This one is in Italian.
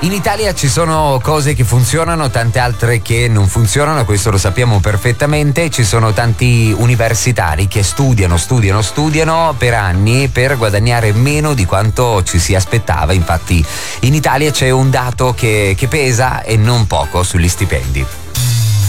In Italia ci sono cose che funzionano, tante altre che non funzionano, questo lo sappiamo perfettamente. Ci sono tanti universitari che studiano per anni per guadagnare meno di quanto ci si aspettava. Infatti in Italia c'è un dato che pesa e non poco sugli stipendi.